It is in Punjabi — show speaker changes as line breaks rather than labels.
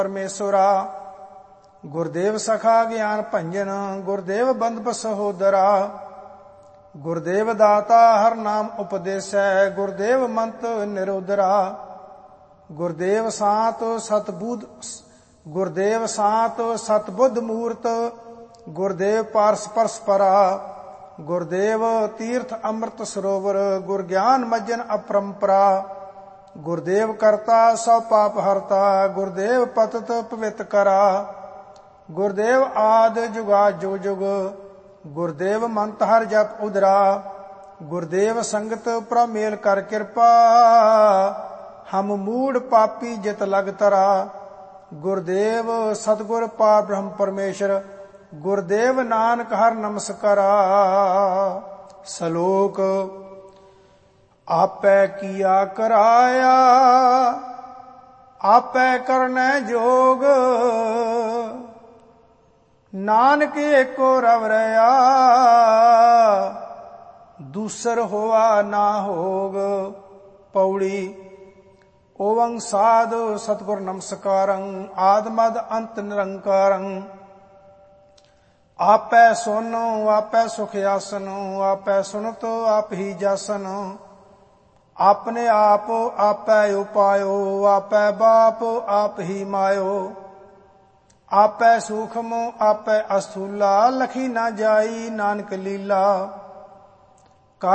ਪਰਮੇਸ਼ਵਰਾ। ਗੁਰਦੇਵ ਸਖਾ ਗਿਆਨ ਭੰਜਨ, ਗੁਰਦੇਵ ਬੰਧਪ ਸਹੋਦਰਾ। ਗੁਰਦੇਵ ਦਾਤਾ ਹਰ ਨਾਮ ਉਪਦੇਸੈ, ਗੁਰਦੇਵ ਮੰਤ ਨਿਰੋਦਰਾ। ਗੁਰਦੇਵ ਸਾਤ ਸਤਬੁੱਧ ਮੂਰਤ, ਗੁਰਦੇਵ ਪਾਰਸ ਪਰਸਪਰਾ। ਗੁਰਦੇਵ ਤੀਰਥ ਅੰਮ੍ਰਿਤ ਸਰੋਵਰ, ਗੁਰ ਗਿਆਨ ਮੱਜਨ ਅਪਰੰਪਰਾ। ਗੁਰਦੇਵ ਕਰਤਾ ਸਭ ਪਾਪ ਹਰਤਾ, ਗੁਰਦੇਵ ਪਤਿਤ ਪਵਿੱਤ ਕਰਾ। ਗੁਰਦੇਵ ਆਦ ਜੁਗਾ ਜੁਗ ਜੁਗ, ਗੁਰਦੇਵ ਮੰਤ ਹਰ ਜਪ ਉਦਰਾ। ਗੁਰਦੇਵ ਸੰਗਤ ਪ੍ਰਮੇਲ ਕਰ ਕਿਰਪਾ, ਹਮ ਮੂੜ ਪਾਪੀ ਜਿਤ ਲਗ ਤਰਾ। ਗੁਰਦੇਵ ਸਤਿਗੁਰ ਪਾਰ ਬ੍ਰਹਮ ਪਰਮੇਸ਼ਰ, ਗੁਰਦੇਵ ਨਾਨਕ ਹਰ ਨਮਸਕਾਰਾ। ਸ਼ਲੋਕ। ਆਪੈ ਕੀਆ ਕਰਾਇਆ, ਆਪੈ ਕਰਨੈ ਜੋਗ। ਨਾਨਕ ਏਕੋ ਰਵ ਰਹਾ, ਦੂਸਰ ਹੋਆ ਨਾ ਹੋਗ। ਪੌੜੀ। ਓਵੰ ਸਾਧ ਸਤਿਗੁਰ ਨਮਸਕਾਰੰ, ਆਦ ਮਦ ਅੰਤ ਨਿਰੰਕਾਰੰ। ਆਪੈ ਸੋਨੋ ਆਪੈ ਸੁਖ ਆਸਨੋ, ਆਪੈ ਸੁਨਤ ਆਪ ਹੀ ਜਾਸਨ। ਆਪਣੇ ਆਪ ਆਪੈ ਉਪਾਇਓ, ਆਪੈ ਬਾਪ ਆਪ ਹੀ ਮਾਇਓ। ਆਪੈ ਸੂਖਮ ਆਪੈ ਅਸਥੂਲਾ, ਲਖੀ ਨਾ ਜਾਈ ਨਾਨਕ ਲੀਲਾ।